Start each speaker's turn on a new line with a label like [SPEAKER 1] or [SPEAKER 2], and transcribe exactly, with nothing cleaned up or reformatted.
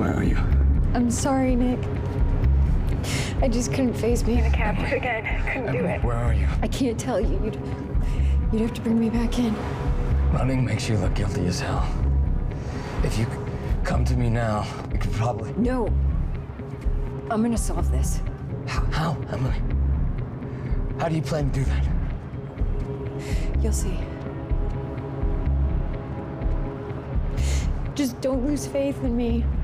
[SPEAKER 1] Where are you?
[SPEAKER 2] I'm sorry, Nick. I just couldn't face being a captive again. I couldn't do
[SPEAKER 1] Emily,
[SPEAKER 2] it.
[SPEAKER 1] where are you?
[SPEAKER 2] I can't tell you. You'd, you'd have to bring me back in.
[SPEAKER 1] Running makes you look guilty as hell. If you come to me now, we could probably...
[SPEAKER 2] No. I'm gonna solve this.
[SPEAKER 1] How, how, Emily? How do you plan to do that?
[SPEAKER 2] You'll see. Just don't lose faith in me.